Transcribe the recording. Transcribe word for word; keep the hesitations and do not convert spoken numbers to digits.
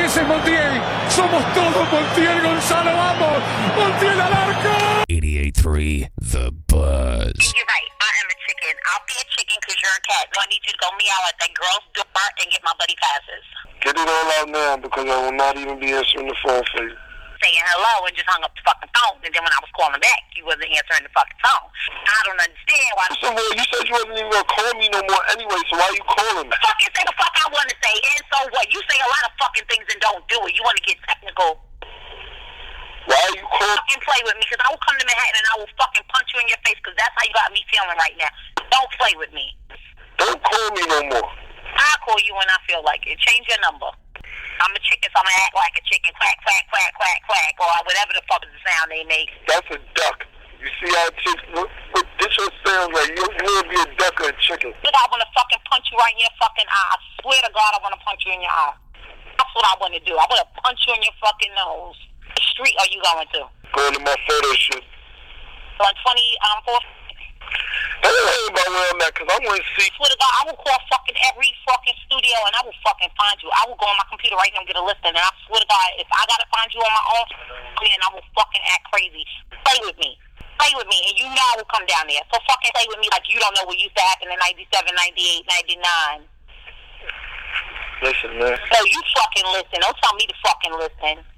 ese es Montiel. Somos todos Montiel Gonzalo. Vamos. Montiel al arco. eighty-eight point three The Buzz. You're right. I am a chicken. I'll be a chicken because you're a cat. So I need you to go meow at that girl's door and get my buddy passes. Get it all out now because I will not even be answering the phone for you. Saying hello and just hung up the fucking phone. And then when I was calling back, you wasn't answering the fucking phone. I don't understand why. So, well, you said you wasn't even going to call me no more anyway, so why are you calling me? Fucking say the fuck I want to say. And so what? You say a lot of fucking things and don't do it. You want to get technical. Why are you calling? Fucking play with me because I will come to Manhattan and I will fucking punch you in your face because that's how you got me feeling right now. Don't play with me. Don't call me no more. I'll call you when I feel like it. Change your number. I'm a chicken, so I'm going to act like a chicken. Quack, quack, quack, quack, quack. Or whatever the fuck is the sound they make. That's a duck. You see how chicks, what, what this just sounds like? You, you want to be a duck or a chicken. Look, I want to fucking punch you right in your fucking eye. I swear to God, I want to punch you in your eye. That's what I want to do. I want to punch you in your fucking nose. What street are you going to? Going to my photo shoot. On twenty, um, fourth. Don't worry about where I'm at, because I want to see. I swear to God, I will call fucking every fucking studio and I will fucking find you. I will go on my computer right now and get a list, and I swear to God, if I gotta find you on my own, then I will fucking act crazy. Play with me. Play with me, and you know I will come down there. So fucking play with me like you don't know what used to happen in ninety-seven, ninety-eight, ninety-nine. Listen, man. So you fucking listen. Don't tell me to fucking listen.